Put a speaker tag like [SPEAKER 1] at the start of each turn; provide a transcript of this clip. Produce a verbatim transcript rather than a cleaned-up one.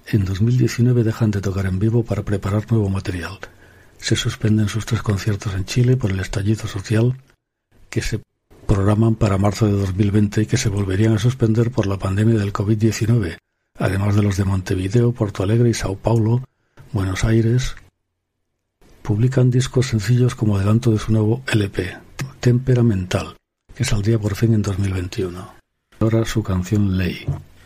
[SPEAKER 1] En dos mil diecinueve dejan de tocar en vivo para preparar nuevo material. Se suspenden sus tres conciertos en Chile por el estallido social que se programan para marzo de dos mil veinte y que se volverían a suspender por la pandemia del covid diecinueve, además de los de Montevideo, Porto Alegre y Sao Paulo, Buenos Aires. Publican discos sencillos como adelanto de su nuevo L P, Temperamental, que saldría por fin en dos mil veintiuno. Ahora su canción Ley.